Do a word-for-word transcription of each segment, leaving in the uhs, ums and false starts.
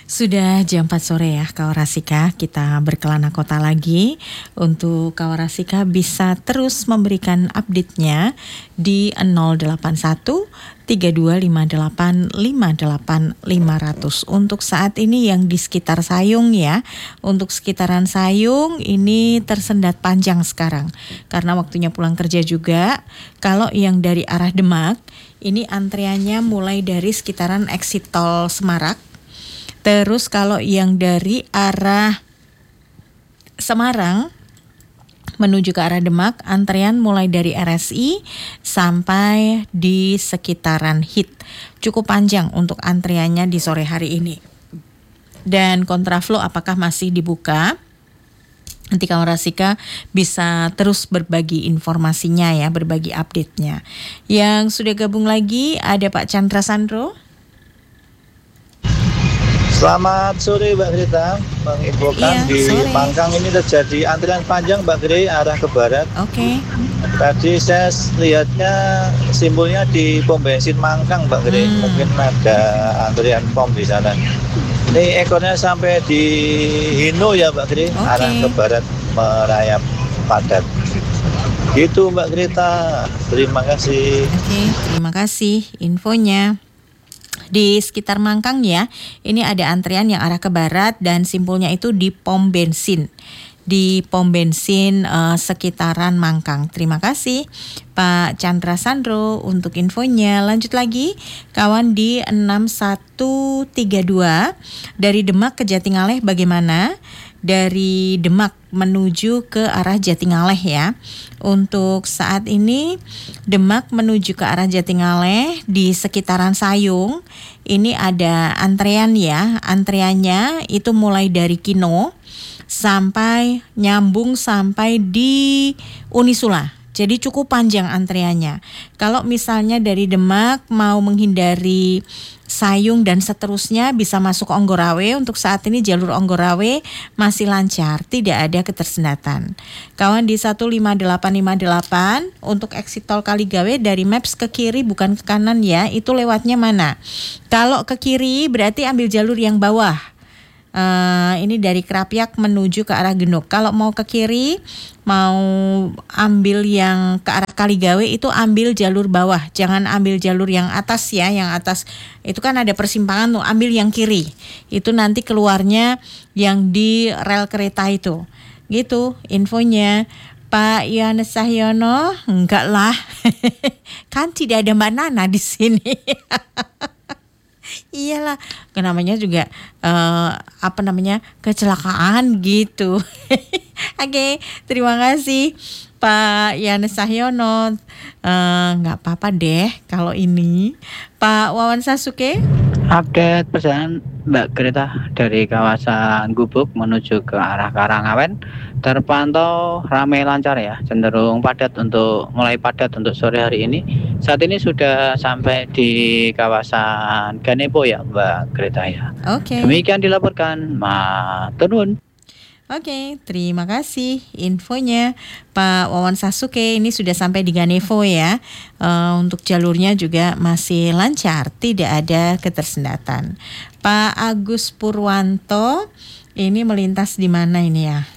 Sudah jam empat sore ya Kawarasika, kita berkelana kota lagi. Untuk Kawarasika bisa terus memberikan update-nya di nol delapan satu tiga dua lima delapan lima delapan lima nol nol. Untuk saat ini yang di sekitar Sayung ya, untuk sekitaran Sayung ini tersendat panjang sekarang karena waktunya pulang kerja juga. Kalau yang dari arah Demak, ini antreannya mulai dari sekitaran exit tol Semarak. Terus kalau yang dari arah Semarang menuju ke arah Demak, antrean mulai dari R S I sampai di sekitaran H I T. Cukup panjang untuk antreannya di sore hari ini. Dan kontraflow apakah masih dibuka? Nanti Kawarasika bisa terus berbagi informasinya ya, berbagi update-nya. Yang sudah gabung lagi ada Pak Chandra Sandro. Selamat sore Mbak Grita, menginfokan Iya, di sore. Mangkang ini terjadi antrian panjang Mbak Grey arah ke barat. Oke. Tadi saya lihatnya simbolnya di pom bensin Mangkang Mbak Grey, Hmm. mungkin ada antrian pom di sana. Ini ekornya sampai di Hino ya Mbak Grey, Oke. arah ke barat merayap padat. Gitu Mbak Grita, terima kasih. Oke, terima kasih infonya. Di sekitar Mangkang ya, ini ada antrian yang arah ke barat dan simpulnya itu di pom bensin. Di pom bensin uh, sekitaran Mangkang. Terima kasih Pak Chandra Sandro untuk infonya. Lanjut lagi, kawan di enam satu tiga dua dari Demak ke Jatingaleh bagaimana? Dari Demak menuju ke arah Jatingaleh ya. Untuk saat ini Demak menuju ke arah Jatingaleh di sekitaran Sayung. Ini ada antrean ya. Antreannya itu mulai dari Kino sampai nyambung sampai di Unisula. Jadi cukup panjang antreannya. Kalau misalnya dari Demak mau menghindari Sayung dan seterusnya bisa masuk Onggorawe. Untuk saat ini jalur Onggorawe masih lancar, tidak ada ketersendatan. Kawan di satu lima delapan lima delapan untuk exit tol Kaligawe dari Maps ke kiri bukan ke kanan ya. Itu lewatnya mana? Kalau ke kiri berarti ambil jalur yang bawah. Uh, ini dari Krapyak menuju ke arah Genuk. Kalau mau ke kiri, mau ambil yang ke arah Kaligawe itu ambil jalur bawah. Jangan ambil jalur yang atas ya. Yang atas itu kan ada persimpangan tuh, ambil yang kiri. Itu nanti keluarnya yang di rel kereta itu. Gitu infonya. Pak Yohanes Cahyono, enggak lah. Kan tidak ada Mbak Nana di sini. Iyalah, namanya juga uh, apa namanya kecelakaan gitu. Oke, terima kasih Pak Yohanes Cahyono. Uh, nggak apa-apa deh kalau ini. Pak Wawan Sasuke. Update perjalanan Mbak Greta dari kawasan Gubuk menuju ke arah Karangawen terpantau ramai lancar ya, cenderung padat untuk mulai padat untuk sore hari ini. Saat ini sudah sampai di kawasan Ganepo ya Mbak Greta ya. Oke. Demikian dilaporkan, matur nuwun. Oke, terima kasih infonya Pak Wawan Sasuke. Ini sudah sampai di Ganevo ya. Uh, untuk jalurnya juga masih lancar, tidak ada ketersendatan. Pak Agus Purwanto, ini melintas di mana ini ya?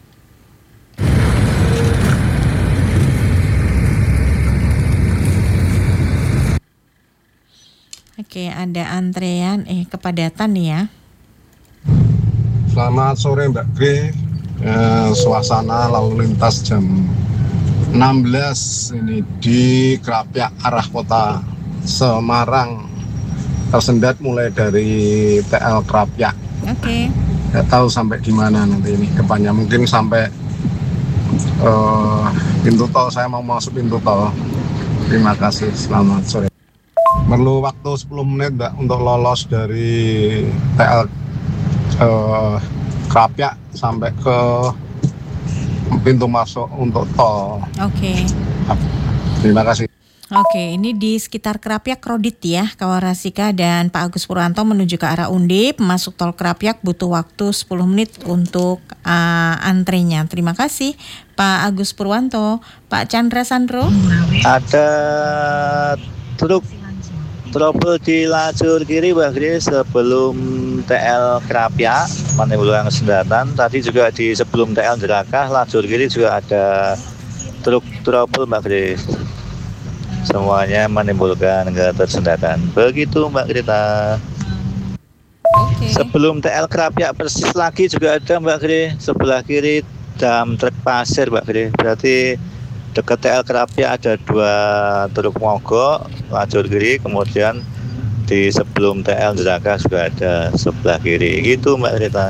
Oke, ada antrean, eh kepadatan nih ya. Selamat sore Mbak Grey, eh, suasana lalu lintas jam enam belas ini di Krapyak arah kota Semarang tersendat mulai dari T L Krapyak. Oke. Nggak tahu sampai gimana nanti ini depannya, mungkin sampai eh, pintu tol, saya mau masuk pintu tol. Terima kasih, selamat sore. Perlu waktu sepuluh menit Mbak untuk lolos dari T L Uh, Krapyak sampai ke pintu masuk untuk tol. Oke. Terima kasih. Oke, ini di sekitar Krapyak Krodit ya, Kawarasika dan Pak Agus Purwanto menuju ke arah Undip, masuk tol Krapyak butuh waktu sepuluh menit untuk uh, antrenya. Terima kasih Pak Agus Purwanto. Pak Chandra Sandro. Ada truk trouble di lajur kiri Mbak Grace sebelum T L Krapia menimbulkan kesedatan. Tadi juga di sebelum T L Jerakah lajur kiri juga ada truk trouble Mbak Grace. Semuanya menimbulkan ketersendatan. Begitu Mbak Grita. Oke. Sebelum T L Krapia persis lagi juga ada Mbak Grace. Sebelah kiri dam truk pasir Mbak Grace. Berarti dekat T L Krapia ada dua truk mogok lajur kiri, kemudian di sebelum T L Jerakah juga ada sebelah kiri. Gitu Mbak Rita.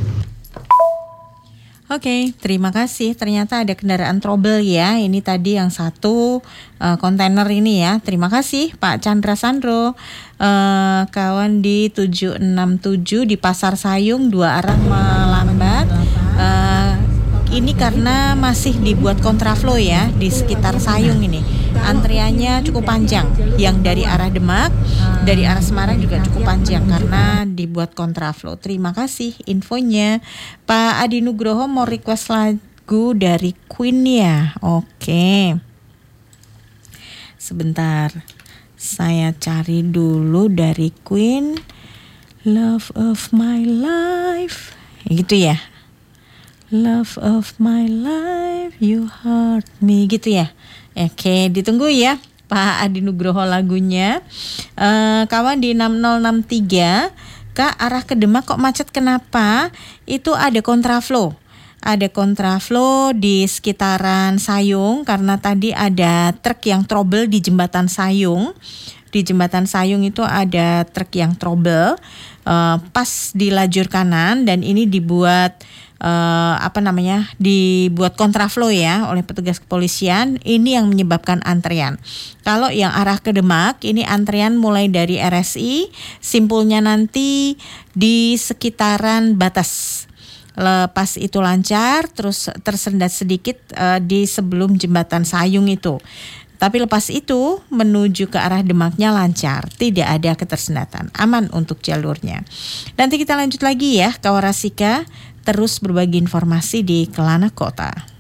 Oke, terima kasih. Ternyata ada kendaraan trouble ya. Ini tadi yang satu uh, kontainer ini ya. Terima kasih Pak Chandra Sandro. Uh, kawan di tujuh enam tujuh di Pasar Sayung dua arah melambat. Uh, ini karena masih dibuat kontraflow ya di sekitar Sayung ini. Antriannya cukup panjang. Yang dari arah Demak, dari arah Semarang juga cukup panjang karena dibuat kontraflow. Terima kasih infonya. Pak Adi Nugroho mau request lagu dari Queen ya. Oke. Sebentar. Saya cari dulu dari Queen. Love of my life. Gitu ya. Love of my life, you hurt me, gitu ya. Oke, ditunggu ya Pak Adi Nugroho lagunya. uh, Kawan di enam nol enam tiga, Kak arah ke Demak kok macet kenapa? Itu ada kontraflow. Ada kontraflow di sekitaran Sayung karena tadi ada truk yang trouble di jembatan Sayung. Di jembatan Sayung itu ada truk yang trouble uh, pas di lajur kanan dan ini dibuat Uh, apa namanya dibuat kontraflow ya oleh petugas kepolisian. Ini yang menyebabkan antrian. Kalau yang arah ke Demak ini antrian mulai dari R S I, simpulnya nanti di sekitaran batas. Lepas itu lancar, terus tersendat sedikit uh, di sebelum jembatan Sayung itu. Tapi lepas itu menuju ke arah Demaknya lancar, tidak ada ketersendatan, aman untuk jalurnya. Nanti kita lanjut lagi ya, Kawarasika terus berbagi informasi di Kelana Kota.